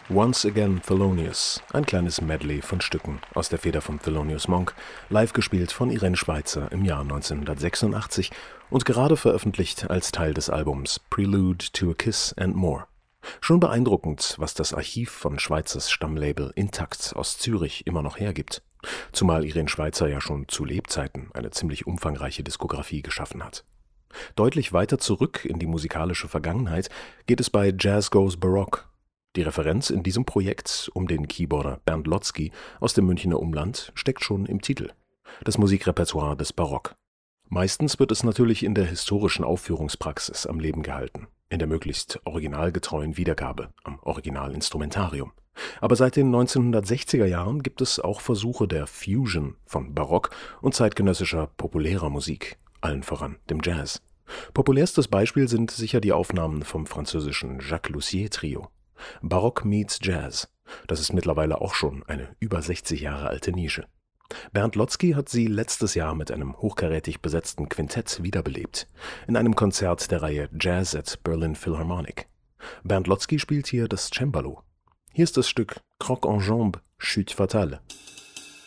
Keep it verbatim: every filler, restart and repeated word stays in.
Once Again Thelonious, ein kleines Medley von Stücken aus der Feder von Thelonious Monk, live gespielt von Irene Schweizer im Jahr neunzehnhundertsechsundachtzig und gerade veröffentlicht als Teil des Albums Prelude to a Kiss and More. Schon beeindruckend, was das Archiv von Schweizers Stammlabel Intakt aus Zürich immer noch hergibt. Zumal Irene Schweizer ja schon zu Lebzeiten eine ziemlich umfangreiche Diskografie geschaffen hat. Deutlich weiter zurück in die musikalische Vergangenheit geht es bei Jazz Goes Baroque. Die Referenz in diesem Projekt um den Keyboarder Bernd Lotzky aus dem Münchner Umland steckt schon im Titel: das Musikrepertoire des Barock. Meistens wird es natürlich in der historischen Aufführungspraxis am Leben gehalten, in der möglichst originalgetreuen Wiedergabe am Originalinstrumentarium. Aber seit den neunzehnhundertsechziger Jahren gibt es auch Versuche der Fusion von Barock und zeitgenössischer populärer Musik, allen voran dem Jazz. Populärstes Beispiel sind sicher die Aufnahmen vom französischen Jacques Lussier Trio. Barock meets Jazz, das ist mittlerweile auch schon eine über sechzig Jahre alte Nische. Bernd Lotzky hat sie letztes Jahr mit einem hochkarätig besetzten Quintett wiederbelebt, in einem Konzert der Reihe Jazz at Berlin Philharmonic. Bernd Lotzky spielt hier das Cembalo. Hier ist das Stück Croque en Jambe, Chute fatale.